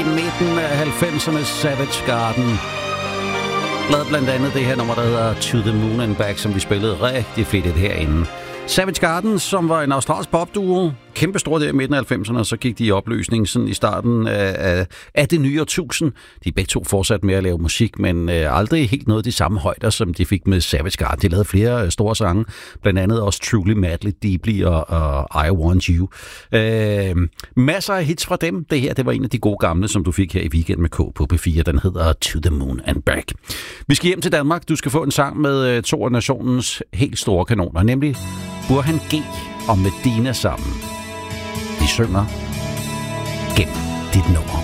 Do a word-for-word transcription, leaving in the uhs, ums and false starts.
midten af halvfemserne, Savage Garden. Lavede blandt andet det her nummer, der hedder To the Moon and Back, som vi spillede rigtig flittigt herinde. Savage Garden, som var en australsk popduo, kæmpe stor der i midten af halvfemserne, og så gik de i opløsning sådan i starten af, af, af det nye årtusind. De er begge to fortsat med at lave musik, men øh, aldrig helt noget de samme højder, som de fik med Savage Garden. De lavede flere øh, store sange, blandt andet også Truly, Madly, Deeply og, og I Want You. Øh, masser af hits fra dem. Det her, det var en af de gode gamle, som du fik her i Weekend med K på P fire. Den hedder To the Moon and Back. Vi skal hjem til Danmark. Du skal få en sang med øh, to af nationens helt store kanoner, nemlig Burhan G og Medina sammen. De synger Gem dit nummer.